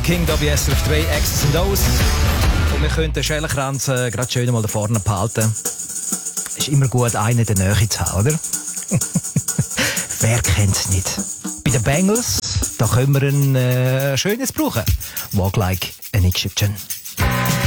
King, da bei SRF 3, X's and O's. Und wir können den Schellenkranz gerade schön mal da vorne behalten. Ist immer gut, einen in der Nähe zu haben, oder? Wer kennt's nicht? Bei den Bengals, da können wir ein schönes brauchen. Walk like an Egyptian.